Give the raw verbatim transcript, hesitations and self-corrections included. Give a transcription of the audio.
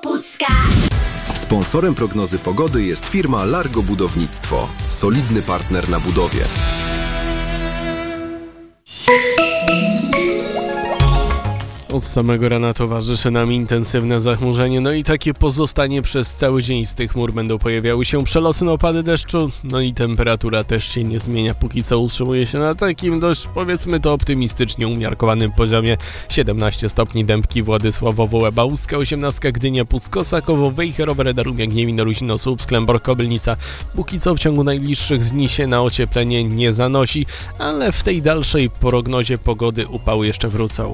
Pucka. Sponsorem prognozy pogody jest firma Largo Budownictwo. Solidny partner na budowie. Od samego rana towarzyszy nam intensywne zachmurzenie, no i takie pozostanie przez cały dzień. Z tych chmur będą pojawiały się przelotne opady deszczu, no i temperatura też się nie zmienia. Póki co utrzymuje się na takim dość, powiedzmy to optymistycznie umiarkowanym poziomie. siedemnaście stopni Dębki, Władysławowo, Łeba, Ustka, osiemnaście Gdynia, Puck, Kosakowo, Wejherowe, Radarumia, Gniewino, Rusino, Słupsk, Klębork, Kobylnica. Póki co w ciągu najbliższych dni się na ocieplenie nie zanosi, ale w tej dalszej prognozie pogody upały jeszcze wrócą.